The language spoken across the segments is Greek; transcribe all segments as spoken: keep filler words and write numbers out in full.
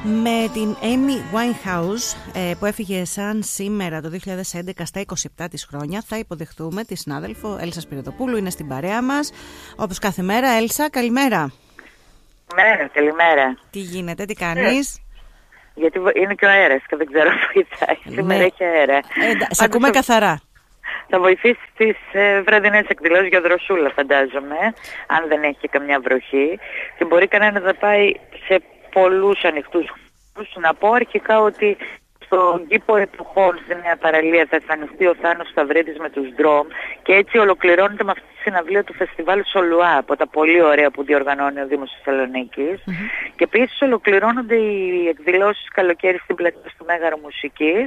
Με την Amy Winehouse που έφυγε σαν σήμερα το δύο χιλιάδες έντεκα στα είκοσι επτά της χρόνια, θα υποδεχτούμε τη συνάδελφο Έλσα Σπυριδοπούλου. Είναι στην παρέα μας όπως κάθε μέρα. Έλσα, καλημέρα. Καλημέρα, καλημέρα. Τι γίνεται, τι κάνεις? Γιατί είναι και ο αέρας και δεν ξέρω αν βοηθάει. Ναι. Σήμερα έχει αέρα. Ε, σε ακούμε θα... καθαρά. Θα βοηθήσει στις ε, βραδινές εκδηλώσεις για δροσούλα, φαντάζομαι, αν δεν έχει καμιά βροχή. Και μπορεί κανένα να πάει σε πολλούς ανοιχτούς χώρους. Να πω αρχικά ότι στον κήπο Εποχών στη Νέα Παραλία θα εμφανιστεί ο Θάνος Σταυρίδης με τους Ντρόμ και έτσι ολοκληρώνεται με αυτή τη συναυλία του φεστιβάλ Σολουά, από τα πολύ ωραία που διοργανώνει ο Δήμος Θεσσαλονίκης. Mm-hmm. Και επίσης ολοκληρώνονται οι εκδηλώσεις καλοκαίρι στην πλατεία του Μέγαρου Μουσικής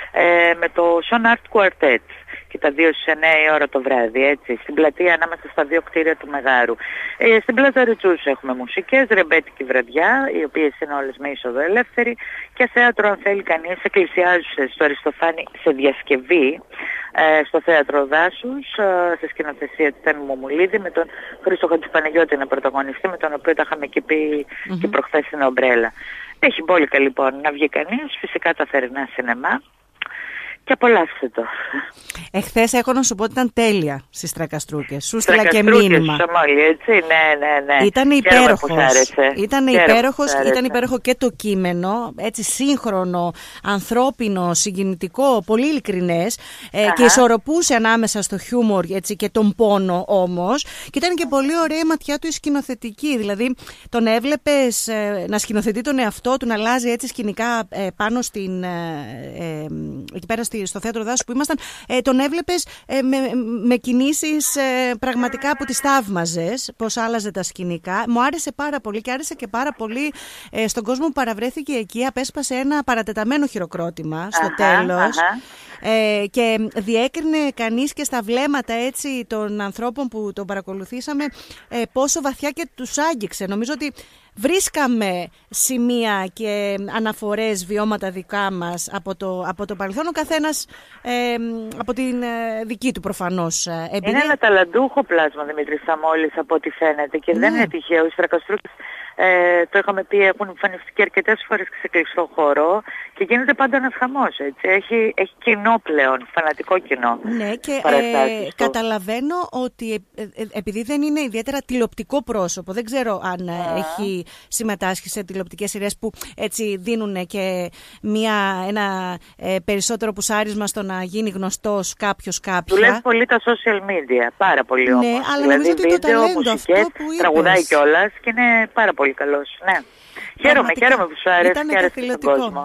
ε, με το Son Art Quartet. Και τα δύο στις εννιά η ώρα το βράδυ, έτσι, στην πλατεία ανάμεσα στα δύο κτίρια του Μεγάρου. Ε, στην Πλάζα Ριτσούς έχουμε μουσικές, ρεμπέτικη βραδιά, οι οποίες είναι όλες με είσοδο ελεύθερη, και θέατρο αν θέλει κανείς, εκκλησιάζουσες στο Αριστοφάνη σε διασκευή, ε, στο θέατρο Δάσους, ε, σε σκηνοθεσία του Τένου Μομουλίδη, με τον Χρήστο Χατζηπανεγιώτη να πρωταγωνιστεί, με τον οποίο τα είχαμε και πει mm-hmm. και προχθές στην Ομπρέλα. Έχει μπόλικα λοιπόν να βγει κανείς, φυσικά τα θερινά σινεμά. Και απολαύστε το. Εχθές έχω να σου πω ότι ήταν τέλεια στις Τρακαστρούκες. Σου στείλα και μήνυμα. Όλοι, έτσι, ναι, ναι, ναι. Ήταν υπέροχος. Ήταν υπέροχος, ήταν υπέροχο και το κείμενο, έτσι σύγχρονο, ανθρώπινο, συγκινητικό, πολύ ειλικρινές ε, και ισορροπούσε ανάμεσα στο χιούμορ, έτσι, και τον πόνο όμως. Και ήταν και πολύ ωραία η ματιά του η σκηνοθετική. Δηλαδή τον έβλεπες ε, να σκηνοθετεί τον εαυτό του, να αλλάζει έτσι σκηνικά ε, πάνω στην. Ε, ε, εκεί πέρα στο θέατρο Δάσου που ήμασταν, ε, τον έβλεπες ε, με, με κινήσεις ε, πραγματικά που τις θαύμαζες, πώς άλλαζε τα σκηνικά. Μου άρεσε πάρα πολύ και άρεσε και πάρα πολύ ε, στον κόσμο που παραβρέθηκε εκεί. Απέσπασε ένα παρατεταμένο χειροκρότημα στο αχα, τέλος αχα. Ε, και διέκρινε κανείς και στα βλέμματα, έτσι, των ανθρώπων που τον παρακολουθήσαμε ε, πόσο βαθιά και τους άγγιξε. Νομίζω ότι βρίσκαμε σημεία και αναφορές, βιώματα δικά μας από το, από το παρελθόν, ο καθένας ε, από την ε, δική του προφανώς εμπειρία. Είναι ένα ταλαντούχο πλάσμα, Δημήτρη Σαμόλης, από ό,τι φαίνεται, και ναι. δεν είναι τυχαίο. Οι Τρακαστρούκες, ε, το είχαμε πει, έχουν εμφανιστεί και αρκετές φορές σε κλειστό χώρο και γίνεται πάντα ένας χαμός, έτσι. Έχει, έχει κοινό πλέον, φανατικό κοινό. Ναι, και ε, καταλαβαίνω ότι ε, ε, επειδή δεν είναι ιδιαίτερα τηλεοπτικό πρόσωπο, δεν ξέρω αν ε, έχει συμμετάσχει σε τηλεοπτικές σειρές που έτσι δίνουν και μια, ένα ε, περισσότερο πουσάρισμα στο να γίνει γνωστός κάποιος κάποια. Δουλεύει πολύ τα social media, πάρα πολύ όμως. Ναι, αλλά δηλαδή, νομίζω ότι βίντεο, το ταλέντο μουσικές, αυτό που είπες. Τραγουδάει κιόλας και είναι πάρα πολύ καλός. Ναι. Χαίρομαι, χαίρομαι που σου άρεσε και άρεσε στον κόσμο.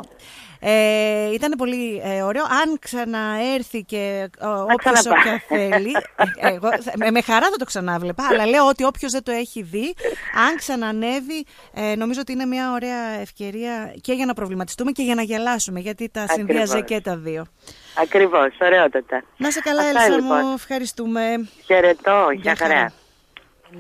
Ε, ήταν πολύ ε, ωραίο. Αν ξαναέρθει και όποιος όποια θέλει, ε, εγώ, με, με χαρά θα το ξανάβλεπα, αλλά λέω ότι όποιος δεν το έχει δει, αν ξανανεύει, ε, νομίζω ότι είναι μια ωραία ευκαιρία και για να προβληματιστούμε και για να γελάσουμε, γιατί τα ακριβώς συνδύαζε και τα δύο. Ακριβώς, ωραιότατα. Να σε καλά, Έλσα, λοιπόν μου, ευχαριστούμε. Χαιρετώ, για χαρά.